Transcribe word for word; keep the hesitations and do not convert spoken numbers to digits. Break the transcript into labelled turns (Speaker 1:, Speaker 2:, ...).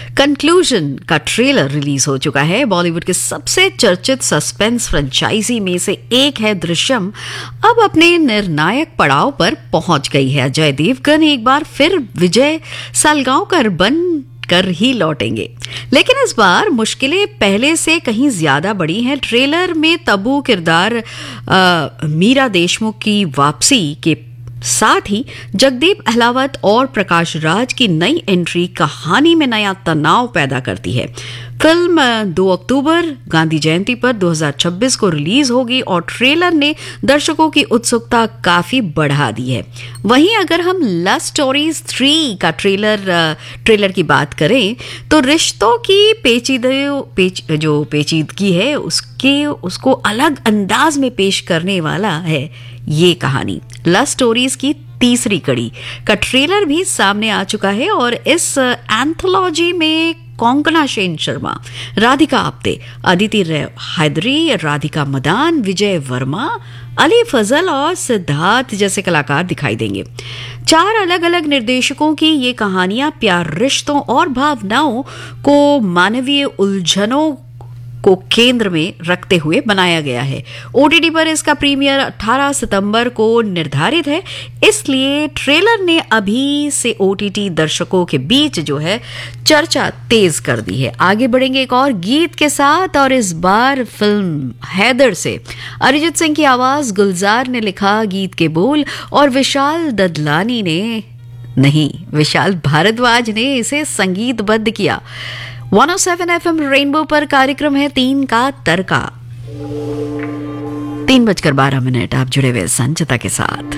Speaker 1: Conclusion का trailer release हो चुका है। बॉलीवुड के सबसे चर्चित सस्पेंस फ्रेंचाइजी में से एक है दृश्यम, अब अपने निर्णायक पड़ाव पर पहुंच गई है। अजय देवगन एक बार फिर विजय सालगांवकर बन कर ही लौटेंगे, लेकिन इस बार मुश्किलें पहले से कहीं ज्यादा बड़ी हैं। ट्रेलर में तब्बू किरदार आ, मीरा देशमुख की वापसी के साथ ही जगदीप अहलावत और प्रकाश राज की नई एंट्री कहानी में नया तनाव पैदा करती है। फिल्म दो अक्टूबर गांधी जयंती पर दो हज़ार छब्बीस को रिलीज होगी और ट्रेलर ने दर्शकों की उत्सुकता काफी बढ़ा दी है। वहीं अगर हम लव स्टोरीज थ्री का ट्रेलर ट्रेलर की बात करें तो रिश्तों की पेचीदगी पेच, जो पेचीदगी है उसके उसको अलग अंदाज में पेश करने वाला है ये कहानी। लव स्टोरीज की तीसरी कड़ी का ट्रेलर भी सामने आ चुका है और इस एंथोलॉजी में कोंकणा सेन शर्मा, राधिका आप्टे, अदिति हैदरी, राधिका मदान, विजय वर्मा, अली फजल और सिद्धार्थ जैसे कलाकार दिखाई देंगे। चार अलग अलग निर्देशकों की ये कहानियां प्यार, रिश्तों और भावनाओं को मानवीय उलझनों को केंद्र में रखते हुए बनाया गया है। ओटीटी पर इसका प्रीमियर अठारह सितंबर को निर्धारित है, इसलिए ट्रेलर ने अभी से ओटीटी दर्शकों के बीच जो है चर्चा तेज कर दी है। आगे बढ़ेंगे एक और गीत के साथ और इस बार फिल्म हैदर से अरिजीत सिंह की आवाज गुलजार ने लिखा गीत के बोल और विशाल ददलानी ने नहीं विशाल भारद्वाज ने इसे संगीतबद्ध किया। एक सौ सात एफएम रेनबो पर कार्यक्रम है तीन का तड़का। तीन बजकर बारह मिनट आप जुड़े हुए संचिता के साथ।